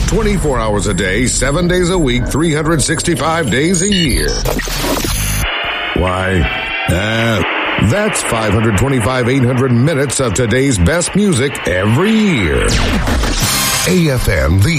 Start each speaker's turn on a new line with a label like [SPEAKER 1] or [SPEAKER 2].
[SPEAKER 1] 24 hours a day, 7 days a week, 365 days a year. Why, that's 800 minutes of today's best music every year. AFM, the